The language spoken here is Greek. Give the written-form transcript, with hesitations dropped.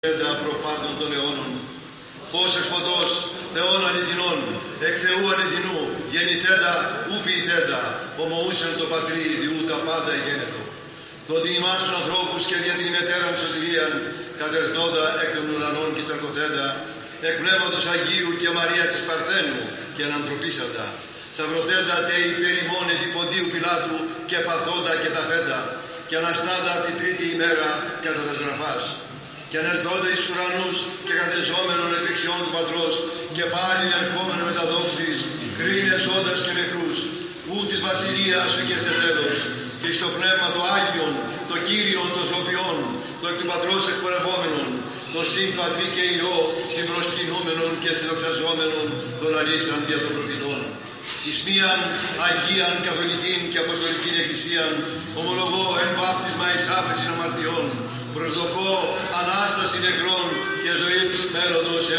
Έντα προπάντων των αιώνων, πως εξ ποτός Θεών αληθινών, εκ Θεού αληθινού, γεννηθέντα ου ποιηθέντα, ομοούσεν το πατρί, διού τα πάντα γένετο. Το διημάς τους ανθρώπους και δια την ημετέραν σωτηρίαν, κατερθόντα εκ των ουρανών και σταρκοθέντα, εκ πνεύματος Αγίου και Μαρίας της Παρθένου και ανανθρωπίσαντα, σταυρωθέντα τε υπερημών επί ποντίου Πιλάτου και παθόντα και τα φέντα, και αναστάντα την τρίτη ημέρα κατά τας γραφάς. Και ανελθόντα εις τους ουρανούς και κατεζόμενον επ' δεξιών του Πατρός και πάλιν ερχόμενον με τα δόξης, κρίνε ζώντας και νεκρούς, ου της βασιλείας σου και σε τέλος, και στο πνεύμα το Άγιον, το Κύριον, το Ζωπιόν, το εκ του Πατρός εκπορευόμενον, το συν Πατρί και Υιό, συμπροσκυνούμενον και συνδοξαζόμενον, το λαλήσαν δια των προφητών. Εις μίαν Αγίαν Καθολικήν και Αποστολικήν Εκκλησίαν, ομολογώ εν βάπτισμα εις άφεσιν αμαρτιών, προσδοκώ Ανάσταση νεκρών και ζωή του μέλλοντος